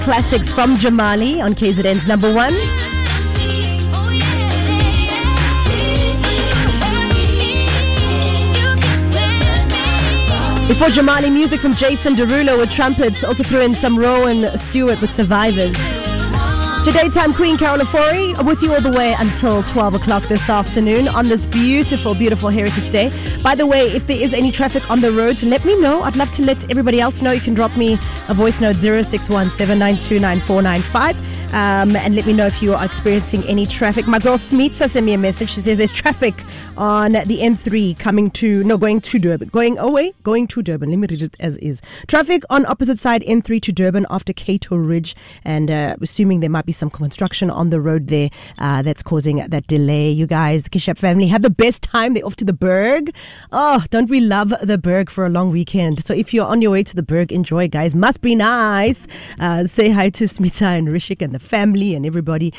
Classics from Jamali on KZN's number one. Before Jamali, music from Jason Derulo with trumpets. Also threw in some Rowan Stewart with Survivors. Today, time Queen Carol Ofori with you all the way until 12 o'clock this afternoon on this beautiful, beautiful Heritage Day. By the way, if there is any traffic on the roads, let me know. I'd love to let everybody else know. You can drop me a voice note 061-792-9495 and let me know if you are experiencing any traffic. My girl Smeetsa sent me a message. She says there's traffic on the N3 going to Durban. Going to Durban. Let me read it as is. Traffic on opposite side N3 to Durban after Cato Ridge, and assuming there might be some construction on the road there that's causing that delay. You guys, the Kishap family, have the best time. They're off to the Berg. Oh, don't we love the Berg for a long weekend? So if you're on your way to the Berg, enjoy, guys. Must be nice. Say hi to Smita and Rishik and the family and everybody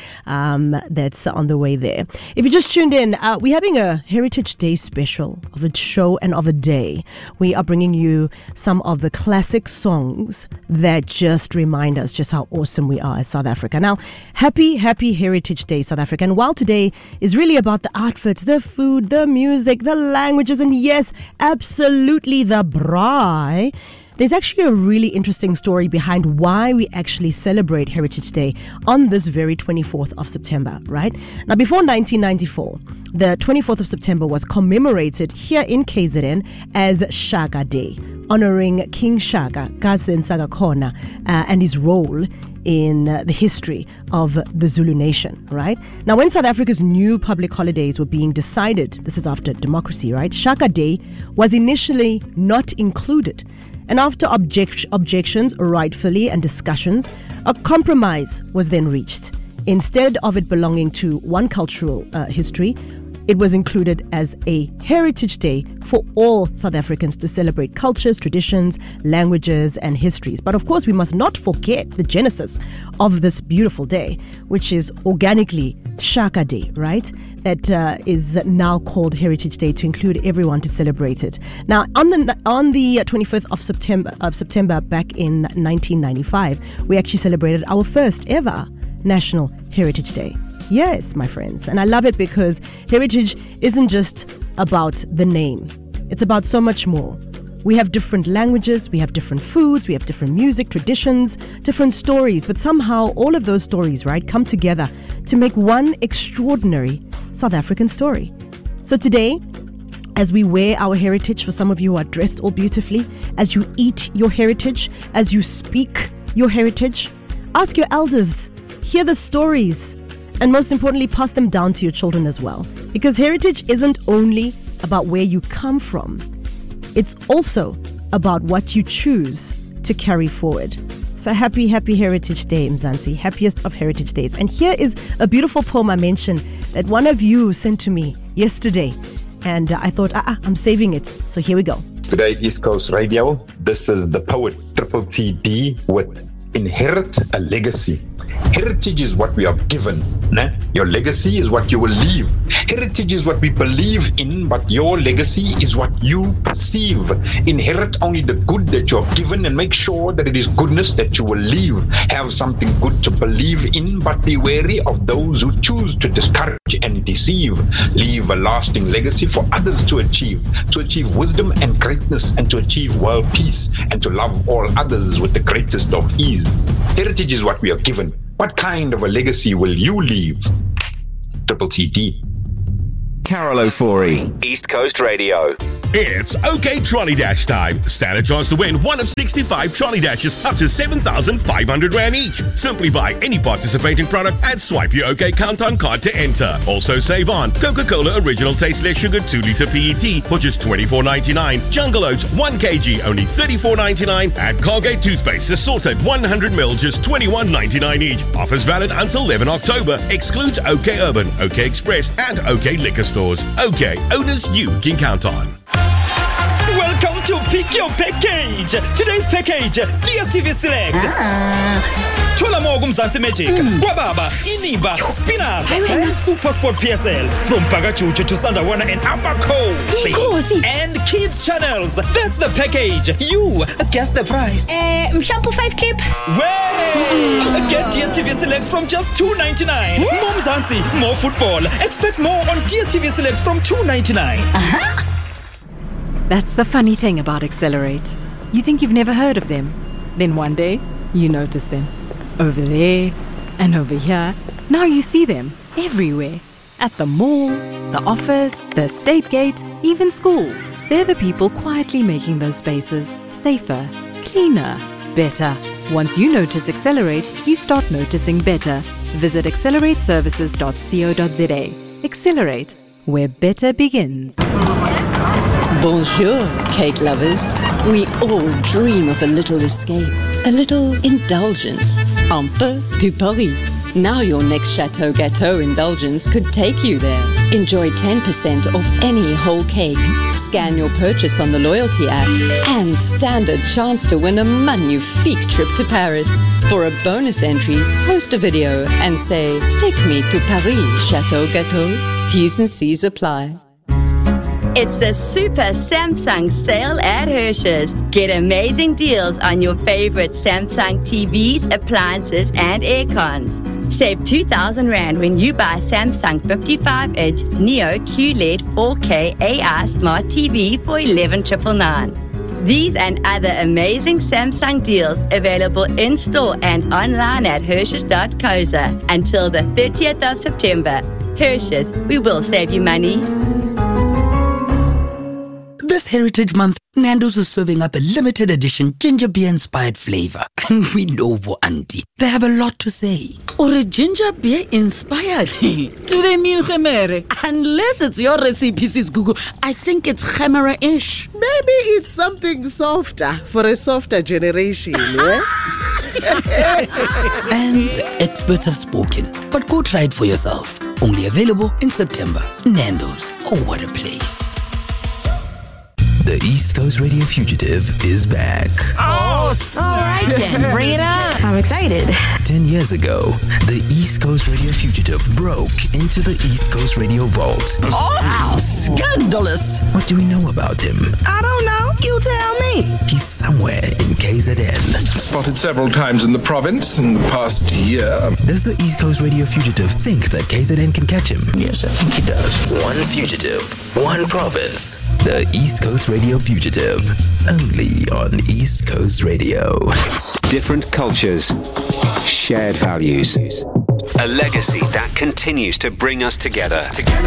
that's on the way there. If you just tuned in, we're having a Heritage Day special of a show and of a day. We are bringing you some of the classic songs that just remind us just how awesome we are as South Africa. Now, happy Heritage Day, South Africa. And while today is really about the outfits, the food, the music, the languages, and yes, absolutely the braai, there's actually a really interesting story behind why we actually celebrate Heritage Day on this very 24th of September, right? Now, before 1994, the 24th of September was commemorated here in KZN as Shaka Day, honoring King Shaka, Kasen Sagakhona, and his role in the history of the Zulu nation, right? Now, when South Africa's new public holidays were being decided, this is after democracy, right? Shaka Day was initially not included. And after objections, rightfully, and discussions, a compromise was then reached. Instead of it belonging to one cultural history, it was included as a heritage day for all South Africans to celebrate cultures, traditions, languages, and histories. But of course, we must not forget the genesis of this beautiful day, which is organically Shaka Day, right? That is now called Heritage Day to include everyone to celebrate it. Now, on the 25th of September back in 1995, we actually celebrated our first ever National Heritage Day. Yes, my friends. And I love it because heritage isn't just about the name. It's about so much more. We have different languages, we have different foods, we have different music, traditions, different stories. But somehow all of those stories, right, come together to make one extraordinary South African story. So today, as we wear our heritage, for some of you who are dressed all beautifully, as you eat your heritage, as you speak your heritage, ask your elders, hear the stories, and most importantly, pass them down to your children as well. Because heritage isn't only about where you come from. It's also about what you choose to carry forward. So happy Heritage Day, Mzansi. Happiest of Heritage Days. And here is a beautiful poem I mentioned that one of you sent to me yesterday. And I thought, I'm saving it. So here we go. Good day, East Coast Radio. This is the poet Triple TD with Inherit a Legacy. Heritage is what we are given. Né? Your legacy is what you will leave. Heritage is what we believe in, but your legacy is what you perceive. Inherit only the good that you're given and make sure that it is goodness that you will leave. Have something good to believe in, but be wary of those who choose to discourage and deceive. Leave a lasting legacy for others to achieve wisdom and greatness, and to achieve world peace, and to love all others with the greatest of ease. Heritage is what we are given. What kind of a legacy will you leave? Triple TD. Carol Ofori, East Coast Radio. It's OK Trolley Dash time. Stand a chance to win one of 65 trolley dashes up to 7,500 Rand each. Simply buy any participating product and swipe your OK Countdown card to enter. Also save on Coca-Cola Original Tasteless Sugar 2-litre PET for just $24.99. Jungle Oats 1 kg only $34.99. And Colgate Toothpaste Assorted 100ml just $21.99 each. Offers valid until 11 October. Excludes OK Urban, OK Express and OK Liquor Stores. OK, owners you can count on. Welcome to Pick Your Package. Today's package, DSTV Select. Thola more Mzansi Magic, Wababa, Iniba, Spinners, and Supersport PSL. From Pagachuchu to Sandawana and Abaco. And kids channels. That's the package. You guess the price. Shampoo 5 clip. Way! Get DSTV Celebs from just $2.99. More Mzansi, more football. Expect more on DSTV Celebs from $2.99. That's the funny thing about Accelerate. You think you've never heard of them. Then one day, you notice them. Over there and over here. Now you see them everywhere. At the mall, the office, the state gate, even school. They're the people quietly making those spaces safer, cleaner, better. Once you notice Accelerate, you start noticing better. Visit accelerateservices.co.za. Accelerate, where better begins. Bonjour, cake lovers. We all dream of a little escape, a little indulgence. Un peu du Paris. Now your next Chateau Gâteau indulgence could take you there. Enjoy 10% off any whole cake. Scan your purchase on the loyalty app and stand a chance to win a magnifique trip to Paris. For a bonus entry, post a video and say, "Take me to Paris, Chateau Gâteau." T's and C's apply. It's the Super Samsung sale at Hershey's. Get amazing deals on your favorite Samsung TVs, appliances, and aircons. Save 2,000 Rand when you buy Samsung 55-inch Neo QLED 4K AI Smart TV for 11,999. These and other amazing Samsung deals available in-store and online at Hershey's.co.za until the 30th of September. Hershey's, we will save you money. This Heritage Month, Nando's is serving up a limited edition ginger beer inspired flavor. And we know Auntie, they have a lot to say. Or a ginger beer inspired? Do they mean Gemere? Unless it's your recipe, Sis Gugu, I think it's Gemere-ish. Maybe it's something softer for a softer generation, yeah? And the experts have spoken. But go try it for yourself. Only available in September. Nando's. Oh, what a place. The East Coast Radio Fugitive is back. Oh, all right then. Bring it on. I'm excited. 10 years ago, the East Coast Radio Fugitive broke into the East Coast Radio Vault. Oh, wow. Scandalous. What do we know about him? I don't know. You tell me. He's somewhere in KZN. Spotted several times in the province in the past year. Does the East Coast Radio Fugitive think that KZN can catch him? Yes, I think he does. One fugitive, one province. The East Coast Radio Fugitive. Only on East Coast Radio. Different cultures, shared values. A legacy that continues to bring us together.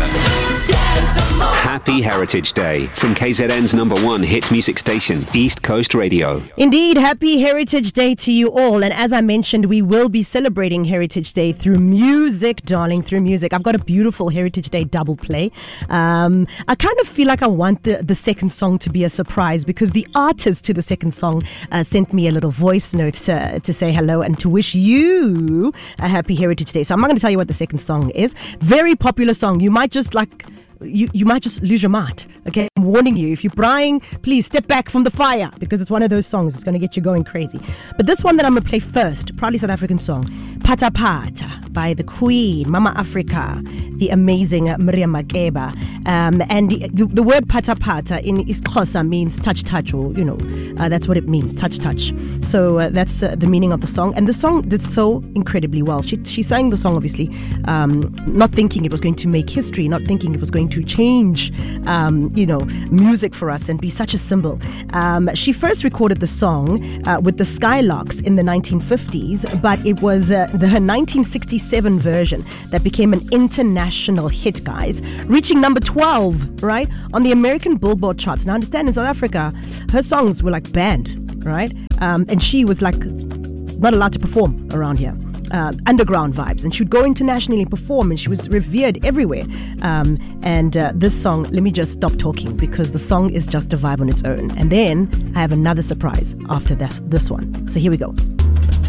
Happy Heritage Day from KZN's #1 hit music station, East Coast Radio. Indeed, happy Heritage Day to you all. And as I mentioned, we will be celebrating Heritage Day through music, darling, through music. I've got a beautiful Heritage Day double play. I kind of feel like I want the second song to be a surprise because the artist to the second song sent me a little voice note to say hello and to wish you a happy Heritage Day. So I'm not going to tell you what the second song is. Very popular song. You might just you might just lose your mind. Okay, I'm warning you. If you're crying, please step back from the fire because it's one of those songs. It's going to get you going crazy. But this one that I'm going to play first, proudly South African song, Pata Pata by the Queen, Mama Africa, the amazing Miriam Makeba. And the word Pata Pata in isiXhosa means touch, or that's what it means, touch. So that's the meaning of the song. And the song did so incredibly well. She sang the song obviously, not thinking it was going to make history, not thinking it was going to change, music for us and be such a symbol. She first recorded the song with the Skylarks in the 1950s, but it was the 1967 version that became an international hit, guys, reaching number 12, right, on the American Billboard charts. Now, understand, in South Africa, her songs were like banned, right, and she was like not allowed to perform around here. Underground vibes, and she would go internationally and perform, and she was revered everywhere. And this song, let me just stop talking because the song is just a vibe on its own. And then I have another surprise after this one. So here we go.